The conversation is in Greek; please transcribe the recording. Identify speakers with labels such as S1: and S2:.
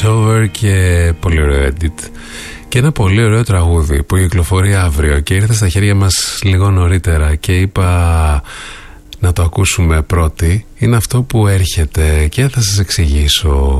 S1: It's Over και πολύ ωραίο edit. Και ένα πολύ ωραίο τραγούδι που κυκλοφορεί αύριο και ήρθε στα χέρια μας λίγο νωρίτερα και είπα να το ακούσουμε πρώτοι. Είναι αυτό που έρχεται και θα σας εξηγήσω.